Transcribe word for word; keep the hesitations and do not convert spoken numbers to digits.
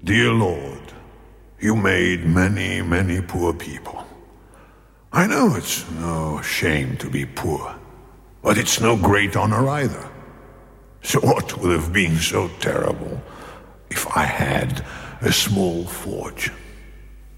Dear Lord, you made many, many poor people. I know it's no shame to be poor, but it's no great honor either. So what would have been so terrible if I had a small fortune?